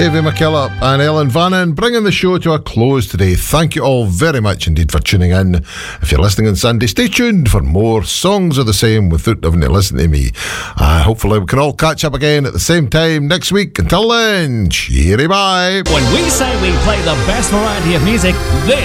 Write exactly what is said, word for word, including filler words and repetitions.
Davy McKillop and Ellen Vannon bringing the show to a close today. Thank you all very much indeed for tuning in. If you're listening on Sunday, stay tuned for more songs of the same without having to listen to me. Uh, hopefully we can all catch up again at the same time next week. Until then, cheery bye. When we say we play the best variety of music, this